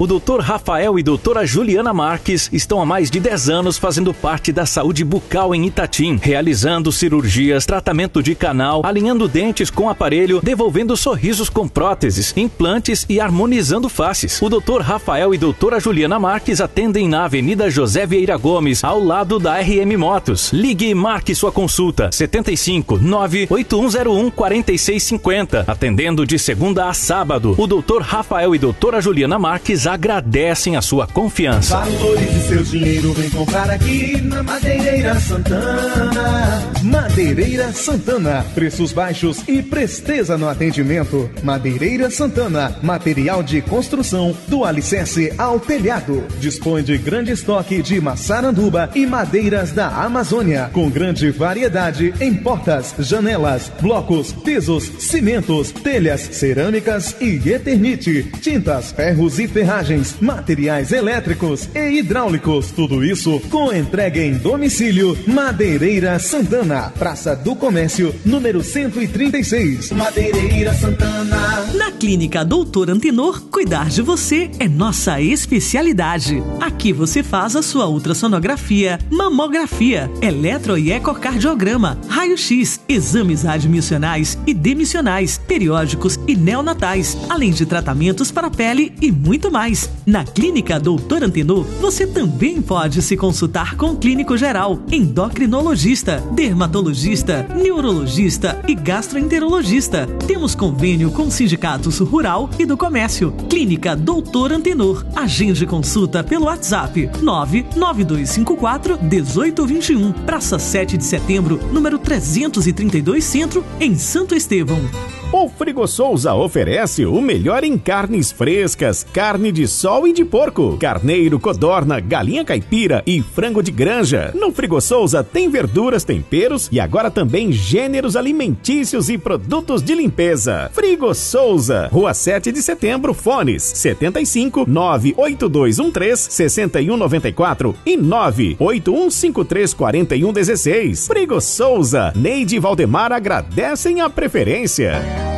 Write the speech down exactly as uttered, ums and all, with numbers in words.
O doutor Rafael e doutora Juliana Marques estão há mais de dez anos fazendo parte da saúde bucal em Itatim, realizando cirurgias, tratamento de canal, alinhando dentes com aparelho, devolvendo sorrisos com próteses, implantes e harmonizando faces. O doutor Rafael e doutora Juliana Marques atendem na Avenida José Vieira Gomes, ao lado da R M Motos. Ligue e marque sua consulta. setenta e cinco, nove oito um zero um, quatro seis cinco zero. Atendendo de segunda a sábado. O doutor Rafael e doutora Juliana Marques agradecem a sua confiança. Valorize seu dinheiro, vem comprar aqui na Madeireira Santana. Madeireira Santana, preços baixos e presteza no atendimento. Madeireira Santana, material de construção do alicerce ao telhado. Dispõe de grande estoque de maçaranduba e madeiras da Amazônia, com grande variedade em portas, janelas, blocos, pisos, cimentos, telhas, cerâmicas e eternite, tintas, ferros e ferragens, materiais elétricos e hidráulicos. Tudo isso com entrega em domicílio. Madeireira Santana, Praça do Comércio, número cento e trinta e seis. Madeireira Santana. Na Clínica Doutor Antenor, cuidar de você é nossa especialidade. Aqui você faz a sua ultrassonografia, mamografia, eletro e ecocardiograma, raio-x, exames admissionais e demissionais, periódicos e neonatais, além de tratamentos para a pele e muito mais. Na Clínica Doutor Antenor, você também pode se consultar com clínico geral, endocrinologista, dermatologista, neurologista e gastroenterologista. Temos convênio com sindicatos rural e do comércio. Clínica Doutor Antenor. Agende consulta pelo WhatsApp nove nove dois cinco quatro um oito dois um. Praça sete de setembro, número trezentos e trinta e dois, Centro, em Santo Estevão. O Frigo Souza oferece o melhor em carnes frescas, carne de sol e de porco, carneiro, codorna, galinha caipira e frango de granja. No Frigo Souza tem verduras, temperos e agora também gêneros alimentícios e produtos de limpeza. Frigo Souza, Rua sete de Setembro, fones setenta e cinco, nove oito dois um três, seis um nove quatro e nove oito um cinco três quatro um um seis. Frigo Souza, Neide e Valdemar agradecem a preferência.